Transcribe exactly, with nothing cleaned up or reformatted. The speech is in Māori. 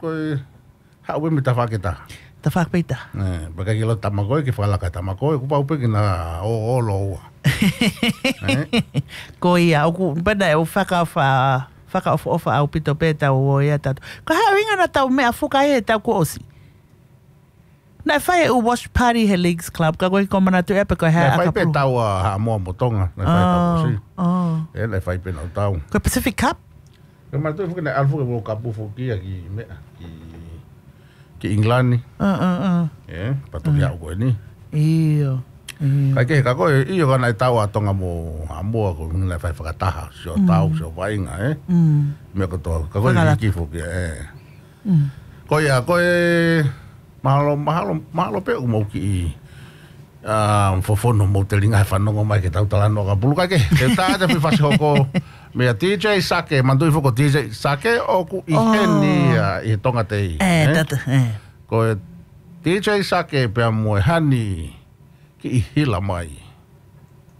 koe hau me ta faketa. Ta whakpeita. Eh, baka ki lo tamagoe ki whalaka tamagoe ku pau peki na o o lo. Ko ia oku bana e o whaka wha whaka ofa ofa au pito peta o ia tatu. Ka hau inga na tau mea fuka e tau ko osi. Na whai e u wash party he Leagues Club ka koe komana tu epe ko he Na akapu. whai pe tau a ha moa motonga. Na whai tau si. Oh. E na whai pe nau tau. Ko Pacific Cup? Ka maratu fuka na alfu ke mo kapu fuki ki mea ki ki England ni. Uh uh uh. Eh, patu ki au koe ni. Iyo. Kai ke ka koe iyo kana i tau atonga mo ha moa ko na whai whakataha. Sio tau, sio wainga, eh. Mm. Mea ko toa. Ka koe ki fuki, eh. Mm. Koe a koe mahalo mahalo mahalo pe umo ki ah fofono mo telinga e whanongo mai ke tau talano ka bulu kake te tāta pi whasi hoko mea D J Sake mandui foko D J Sake o ku i heni i tonga te i Eh, tata, eh. Koe D J Sake pia moe hani ki i hila mai